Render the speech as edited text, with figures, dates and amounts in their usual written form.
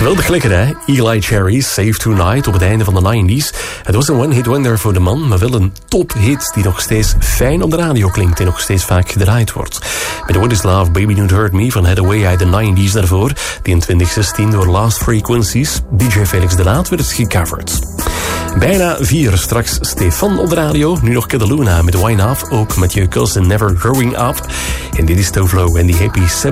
Geweldig lekker, hè? Eli Cherry, Save Tonight, op het einde van de 90s. Het was een one-hit wonder voor de man, maar wel een tophit die nog steeds fijn op de radio klinkt en nog steeds vaak gedraaid wordt. Met What Is Love, Baby Don't Hurt Me van Hathaway uit de 90s daarvoor, die in 2016 door Last Frequencies, DJ Felix de Laat, werd gecoverd. Bijna 4, straks Stefan op de radio, nu nog Cataluna met Wine Off, ook met je cousin Never Growing Up. En dit is Tovlo en die Happy 7.